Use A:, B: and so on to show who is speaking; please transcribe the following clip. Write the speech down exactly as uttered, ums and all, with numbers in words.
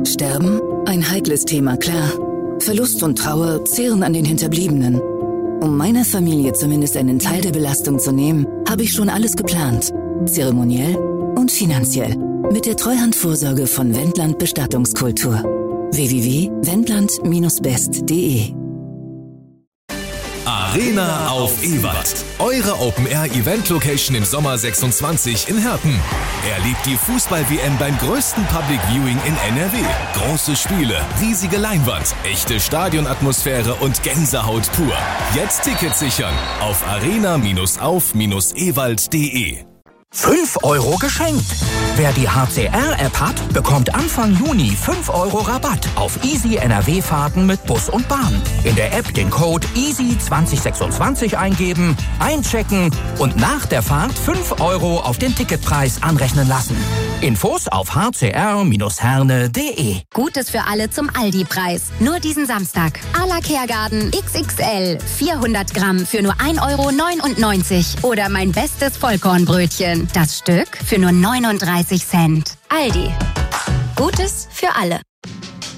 A: Sterben? Ein heikles Thema, klar. Verlust und Trauer zehren an den Hinterbliebenen. Um meiner Familie zumindest einen Teil der Belastung zu nehmen, habe ich schon alles geplant. Zeremoniell und finanziell. Mit der Treuhandvorsorge von Wendland Bestattungskultur. w w w punkt wendland Bindestrich best punkt de
B: Arena auf Ewald. Eure Open-Air-Event-Location im Sommer sechsundzwanzig in Herten. Erlebt die Fußball-W M beim größten Public Viewing in N R W. Große Spiele, riesige Leinwand, echte Stadionatmosphäre und Gänsehaut pur. Jetzt Tickets sichern auf arena auf ewald punkt de.
C: fünf Euro geschenkt. Wer die H C R-App hat, bekommt Anfang Juni fünf Euro Rabatt auf Easy N R W-Fahrten mit Bus und Bahn. In der App den Code Easy zwanzig sechsundzwanzig eingeben, einchecken und nach der Fahrt fünf Euro auf den Ticketpreis anrechnen lassen. Infos auf h c r herne punkt de.
D: Gutes für alle zum Aldi-Preis. Nur diesen Samstag. Ala Kehrgarten X X L. vierhundert Gramm für nur ein Euro neunundneunzig. Oder mein bestes Vollkornbrötchen. Das Stück für nur neununddreißig Cent. Aldi. Gutes für alle.